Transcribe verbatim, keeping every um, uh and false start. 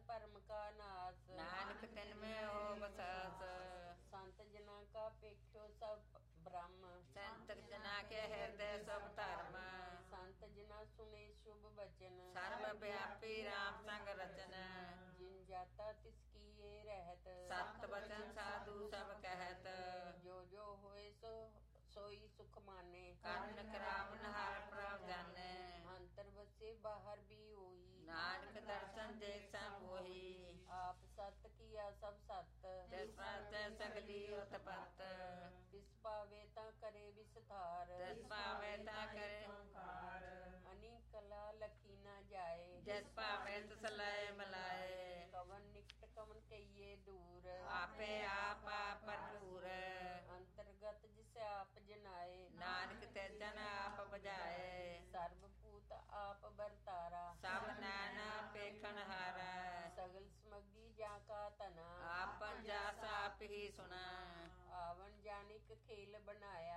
ਭਰਮ ਕਾ ਨਾਸ। ਨਾਨਕ ਤਿਨ ਮੈਂ ਹੋ ਬਸਾਸ। ਸੰਤ ਜਨਾ ਕਾ ਪੇਖਿਓ ਸਭ ਬ੍ਰਹਮ। ਸੰਤਕ ਜਨਾ ਕੇ ਹਿਰਦੈ ਸਭ ਧਰਮ। ਸੰਤ ਜਨਾ ਸੁਨੇ ਸ਼ੁਭ ਬਚਨ। ਸਰਬ ਵਿਆਪੀ ਰਾਮ ਸੰਗ ਰਚਨ। ਜਿਨ ਜਾਤਾ ਤਿਸ ਕੀ ਇਹ ਰਹਿਤ। ਸਤ ਬਚਨ ਸਾਧੂ ਸਭ ਕਹਿਤ। ਜੋ ਜੋ ਹੋਏ ਸੋ ਸੋਈ ਸੁਖ ਮਾਨੇ। ਕਰਨ ਕਰਾਵਨ ਹਰ ਪ੍ਰਭ ਜਾਣੈ। ਅੰਤਰ ਵਸੇ ਬਾਹਰ ਵੀ ਹੋਈ। ਨਾਨਕ ਦਰਸ਼ਨ ਦੇਖ ਸਭ ਹੋਈ। ਆਪ ਸਤ ਕੀਆ ਸਭ ਸਤ। ਤਿਸ ਪਾਤੈ ਸਗਲੀ ਉਤਪਤ। ਤਿਸ ਪਾਵੇ ਤਾਂ ਕਰੇ ਵਿਸਥਾਰ। ਤਿਸ ਪਾਵੇ ਤਾਂ ਕਰੇ ਓੰਕਾਰ। ਅਨੇਕ ਕਲਾ ਲਖੀ ਨਾ ਜਾਏ। ਜਿਸ ਭਾਵੇਂ ਤਿਸ ਲਏ ਮਿਲਾਏ। ਕਵਨ ਨਿਕਟ ਕਵਨ ਕਈਏ ਦੂਰ। ਆਪੇ ਆਪ ਆਪ ਭਰਪੂਰ। ਅੰਤਰਗਤ ਜਿਸ ਆਪ ਜਨਾਏ। ਨਾਨਕ ਤੇ ਜਨ ਆਪ ਬੁਝਾਏ। ਸਰਬ ਭੂਤ ਆਪ ਵਰਤਾਰਾ। ਸਭ ਨੈਣ ਪੇਖਣ ਹਾਰੈ। ਸਗਲ ਸਮੱਗੀ ਜਾ ਕਾ ਤਨਾ। ਆਪਨ ਜਾਸ ਆਪ ਹੀ ਸੁਣਾ। ਆਵਨ ਜਾਨਿਕ ਖੇਲ ਬਣਾਇਆ।